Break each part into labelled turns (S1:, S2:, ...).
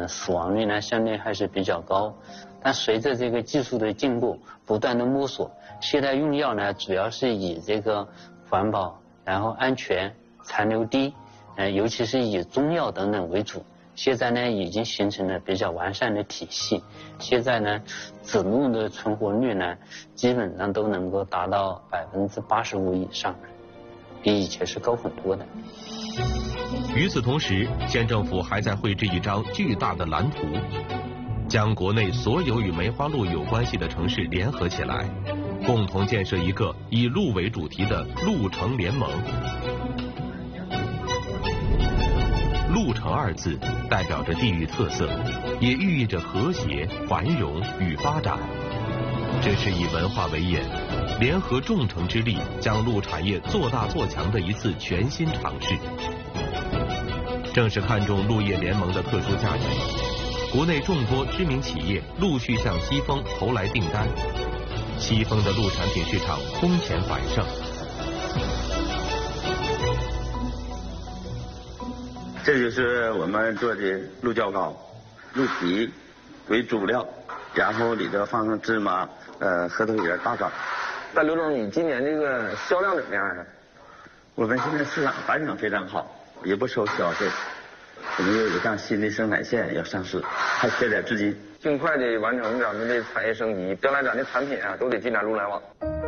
S1: 死亡率呢相对还是比较高。但随着这个技术的进步，不断的摸索，现在用药呢主要是以这个环保，然后安全、残留低，尤其是以中药等等为主。现在呢已经形成了比较完善的体系，现在呢子痨的存活率呢基本上都能够达到85%以上，比以前是高很多的。
S2: 与此同时，县政府还在绘制一张巨大的蓝图，将国内所有与梅花鹿有关系的城市联合起来，共同建设一个以鹿为主题的鹿城联盟。鹿城二字代表着地域特色，也寓意着和谐、繁荣与发展。这是以文化为引，联合众诚之力，将鹿产业做大做强的一次全新尝试。正是看中鹿业联盟的特殊价值，国内众多知名企业陆续向西丰投来订单，西丰的鹿产品市场空前繁盛。
S3: 这就是我们做的鹿角糕，鹿皮为主料，然后里头放上芝麻、核桃仁、大枣。
S4: 那刘总，你今年这个销量怎么样呢？
S3: 我们现在市场反响非常好，也不愁消费。我们又有项新的生产线要上市，还缺点资金。
S4: 尽快的完成咱们的产业升级，将来咱的产品都得进展鹿来往。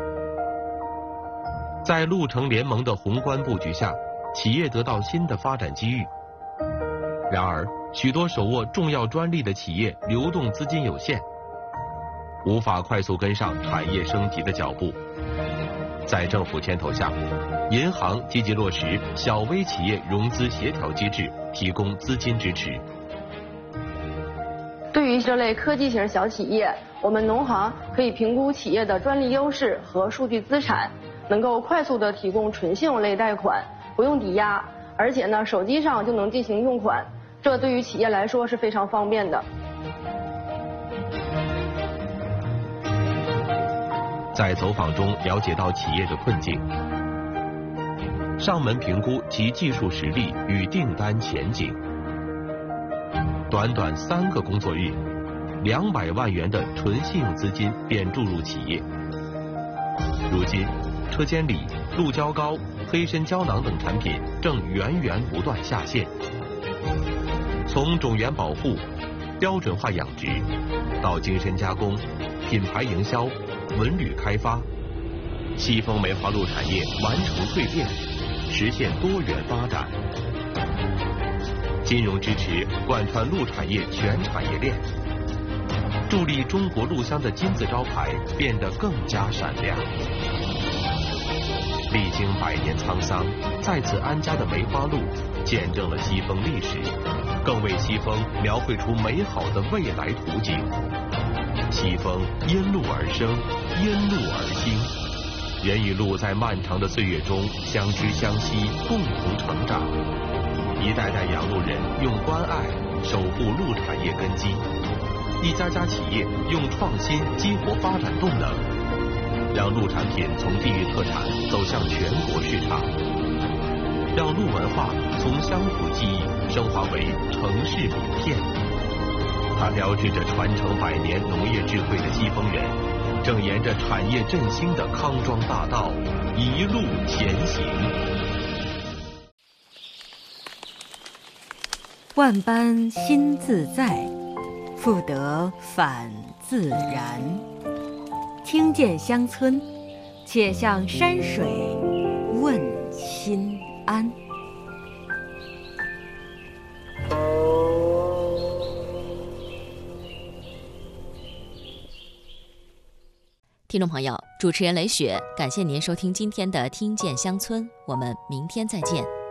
S2: 在鹿城联盟的宏观布局下，企业得到新的发展机遇。然而，许多手握重要专利的企业流动资金有限，无法快速跟上产业升级的脚步。在政府牵头下，银行积极落实小微企业融资协调机制，提供资金支持。
S5: 对于这类科技型小企业，我们农行可以评估企业的专利优势和数据资产，能够快速的提供纯信用类贷款，不用抵押，而且呢，手机上就能进行用款，这对于企业来说是非常方便的。
S2: 在走访中了解到企业的困境，上门评估其技术实力与订单前景。短短3个工作日，200万元的纯信用资金便注入企业。如今，车间里、鹿胶糕、黑参胶囊等产品正源源不断下线。从种源保护、标准化养殖到精深加工、品牌营销、文旅开发，西丰梅花鹿产业完成蜕变，实现多元发展。金融支持贯穿鹿产业全产业链，助力中国鹿乡的金字招牌变得更加闪亮。历经100年沧桑，再次安家的梅花鹿，见证了西丰历史，更为西丰描绘出美好的未来图景。西丰因鹿而生，因鹿而兴，人与鹿在漫长的岁月中相知相惜，共同成长。一代代养鹿人用关爱守护鹿产业根基，一家家企业用创新激活发展动能，让鹿产品从地域特产走向全国市场，让鹿文化从乡土记忆升华为城市名片。它标志着传承100年农业智慧的西丰人，正沿着产业振兴的康庄大道一路前行。
S6: 万般心自在，复得返自然。听见乡村，且向山水问心安。
S7: 听众朋友，主持人雷雪，感谢您收听今天的《听见乡村》，我们明天再见。